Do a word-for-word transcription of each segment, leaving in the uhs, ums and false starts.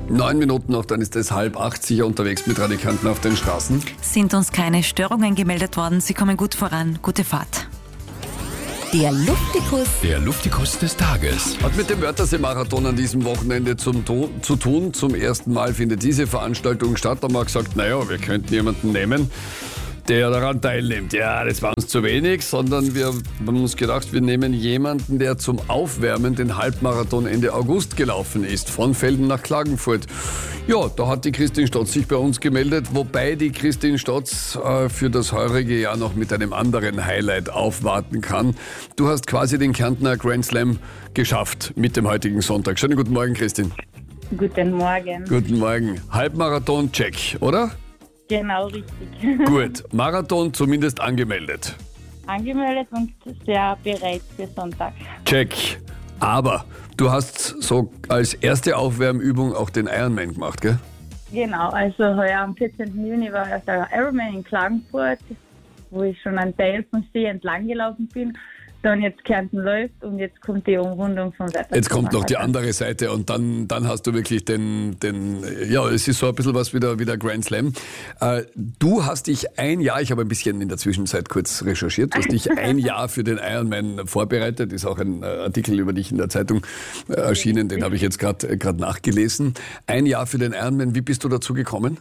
Neun Minuten noch, dann ist es halb acht, sicher unterwegs mit Radikanten auf den Straßen. Sind uns keine Störungen gemeldet worden. Sie kommen gut voran. Gute Fahrt. Der Luftikus. Der Luftikus des Tages. Hat mit dem Wörthersee-Marathon an diesem Wochenende zum to- zu tun. Zum ersten Mal findet diese Veranstaltung statt. Da haben wir gesagt, naja, wir könnten jemanden nehmen, der daran teilnimmt. Ja, das war uns zu wenig, sondern wir haben uns gedacht, wir nehmen jemanden, der zum Aufwärmen den Halbmarathon Ende August gelaufen ist, von Velden nach Klagenfurt. Ja, da hat die Christine Stotz sich bei uns gemeldet, wobei die Christine Stotz äh, für das heurige Jahr noch mit einem anderen Highlight aufwarten kann. Du hast quasi den Kärntner Grand Slam geschafft mit dem heutigen Sonntag. Schönen guten Morgen, Christine. Guten Morgen. Guten Morgen. Halbmarathon, check, oder? Genau, richtig. Gut, Marathon zumindest angemeldet. Angemeldet und sehr bereit für Sonntag. Check. Aber du hast so als erste Aufwärmübung auch den Ironman gemacht, gell? Genau, also heuer am vierzehnten Juni war der Ironman in Klagenfurt, wo ich schon einen Teil vom See entlang gelaufen bin. Dann jetzt Kärnten läuft und jetzt kommt die Umrundung vom Wetter. Jetzt kommt noch die andere Seite und dann, dann hast du wirklich den, den, ja, es ist so ein bisschen was wie der, wie der Grand Slam. Äh, du hast dich ein Jahr, ich habe ein bisschen in der Zwischenzeit kurz recherchiert, du hast dich ein Jahr für den Ironman vorbereitet, ist auch ein Artikel über dich in der Zeitung äh, erschienen, den habe ich jetzt gerade gerade nachgelesen. Ein Jahr für den Ironman, wie bist du dazu gekommen?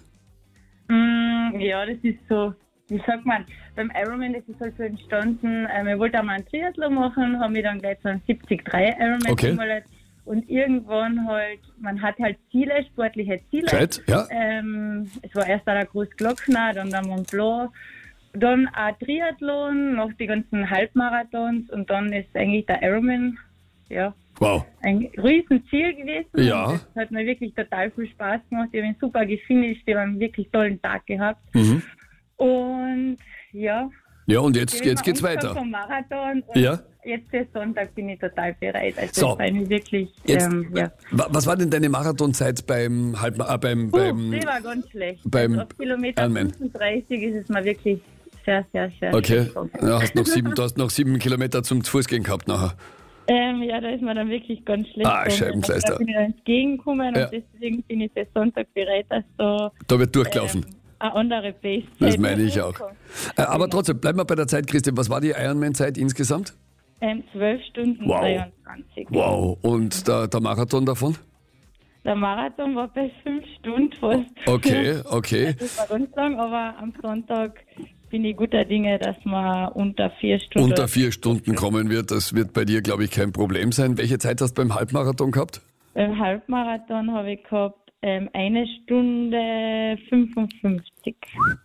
Mm, ja, das ist so, wie sagt man, beim Ironman, das ist halt so entstanden, ähm, ich wollte einmal einen Triathlon machen, habe mich dann gleich zu einem siebzig drei Ironman Okay. gemeldet und irgendwann halt, man hat halt Ziele, sportliche Ziele. Gescheit, ja. Ähm, es war erst auch der Großglockner, dann der Mont Blanc, dann ein Triathlon, noch die ganzen Halbmarathons und dann ist eigentlich der Ironman, ja, Wow. ein Riesenziel gewesen. Ja. Und das hat mir wirklich total viel Spaß gemacht. Ich habe ihn super gefinisht, ich habe einen wirklich tollen Tag gehabt. Mhm. Und ja. Ja, und jetzt, bin jetzt geht's mal umgekommen weiter. Vom Marathon und Ja. jetzt für Sonntag bin ich total bereit. Also So. das war mir wirklich, Jetzt, ähm, ja. wa- was war denn deine Marathonzeit beim Halb, äh, beim, Puh, beim die war ganz schlecht. beim also auf Kilometer Ironman. fünfunddreißig ist es mir wirklich sehr, sehr, sehr Okay, schlecht gegangen. ja, hast noch sieben, du hast noch sieben Kilometer zum Fußgehen gehabt nachher. Ähm, ja, da ist mir dann wirklich ganz schlecht Ah, gegangen. Scheibenkleister. Da bin ich dann entgegengekommen Ja. und deswegen bin ich für Sonntag bereit, dass da Da wird durchgelaufen. ähm, eine andere Pace Das meine ich auch. Äh, aber trotzdem, bleiben wir bei der Zeit, Christian. Was war die Ironman-Zeit insgesamt? Ähm, zwölf Stunden Wow. dreiundzwanzig. Wow. Und der, der Marathon davon? Der Marathon war bei fünf Stunden fast. Okay, okay. Das war ganz lang, aber am Sonntag bin ich guter Dinge, dass man unter vier Stunden... Unter vier Stunden kommen wird. Das wird bei dir, glaube ich, kein Problem sein. Welche Zeit hast du beim Halbmarathon gehabt? Beim Halbmarathon habe ich gehabt ähm, eine Stunde fünfundfünfzig.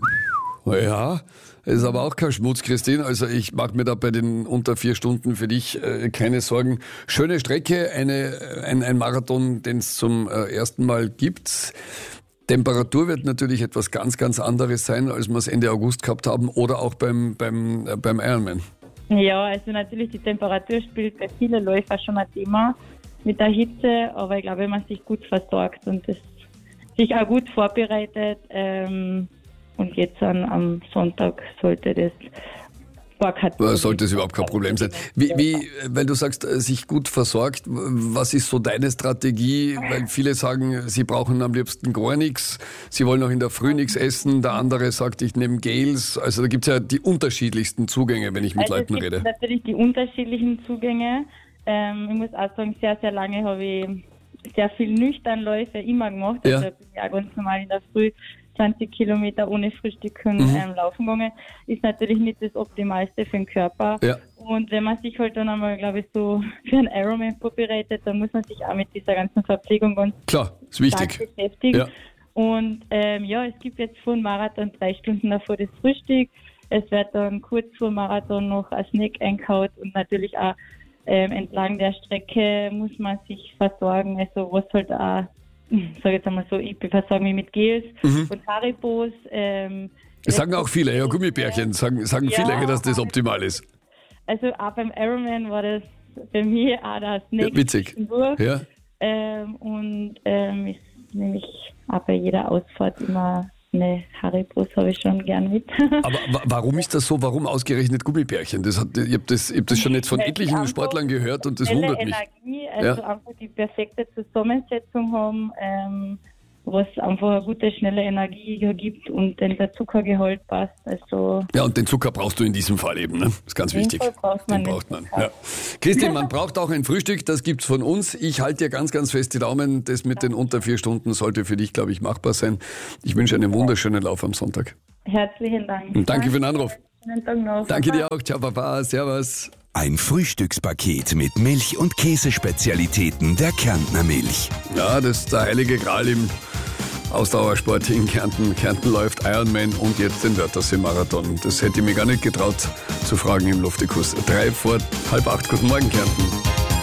Ja, ist aber auch kein Schmutz, Christine. Also ich mache mir da bei den unter vier Stunden für dich äh, keine Sorgen. Schöne Strecke, eine, ein, ein Marathon, den es zum äh, ersten Mal gibt. Temperatur wird natürlich etwas ganz, ganz anderes sein, als wir es Ende August gehabt haben oder auch beim, beim, äh, beim Ironman. Ja, also natürlich die Temperatur spielt bei vielen Läufern schon ein Thema mit der Hitze, aber ich glaube, wenn man sich gut versorgt und das, sich auch gut vorbereitet ähm, und jetzt an, am Sonntag sollte das gar kein Problem Sollte es überhaupt kein Problem sein. Wie, wie, weil du sagst, äh, sich gut versorgt, was ist so deine Strategie? Weil viele sagen, sie brauchen am liebsten gar nichts, sie wollen auch in der Früh nichts essen, der andere sagt, ich nehme Gels. Also da gibt es ja die unterschiedlichsten Zugänge, wenn ich mit Also Leuten es gibt rede. natürlich die unterschiedlichen Zugänge. Ähm, ich muss auch sagen, sehr, sehr lange habe ich sehr viel Nüchternläufe immer gemacht. Ja. Also ich bin ja ganz normal in der Früh zwanzig Kilometer ohne Frühstücken Mhm. ähm, laufen gegangen. Ist natürlich nicht das Optimalste für den Körper. Ja. Und wenn man sich halt dann einmal, glaube ich, so für einen Ironman vorbereitet, dann muss man sich auch mit dieser ganzen Verpflegung ganz Klar, ist stark wichtig. beschäftigen. Ja. Und ähm, ja, es gibt jetzt vor dem Marathon drei Stunden davor das Frühstück. Es wird dann kurz vor dem Marathon noch ein Snack eingehaut und natürlich auch ähm, entlang der Strecke muss man sich versorgen. Also was halt auch, sage jetzt einmal so, ich versorge mich mit Gels Mhm. und Haribos. Ähm, Das sagen auch viele, ja, Gummibärchen, sagen, sagen Ja. viele, dass das optimal ist. Also auch beim Ironman war das bei mir auch der Snack Ja, witzig. zwischendurch. Ja. Ähm, und ähm, ist nämlich auch bei jeder Ausfahrt immer ne, Haribos habe ich schon gern mit. Aber wa- warum ist das so? Warum ausgerechnet Gummibärchen? Das hat, ich habe das, ich hab das schon jetzt von Weil die etlichen einfach Sportlern gehört und das schnelle wundert mich. Energie, also Ja. einfach die perfekte Zusammensetzung haben, ähm, was einfach eine gute, schnelle Energie gibt und dann der Zuckergehalt passt. Also Ja, und den Zucker brauchst du in diesem Fall eben, ne? Das ist ganz Den wichtig. Fall braucht man Den nicht. braucht man. Ja. Christine, man braucht auch ein Frühstück, das gibt's von uns. Ich halte dir ganz, ganz fest die Daumen. Das mit den unter vier Stunden sollte für dich, glaube ich, machbar sein. Ich wünsche einen wunderschönen Lauf am Sonntag. herzlichen Dank. Und danke für den Anruf. Schönen Tag noch. Danke dir auch. Ciao, Papa. Servus. Ein Frühstückspaket mit Milch- und Käsespezialitäten der Kärntner Milch. Ja, das ist der heilige Gral im Ausdauersport in Kärnten. Kärnten läuft Ironman und jetzt den Wörthersee-Marathon. Das hätte ich mir gar nicht getraut zu fragen im Luftikus. Drei vor halb acht. Guten Morgen, Kärnten.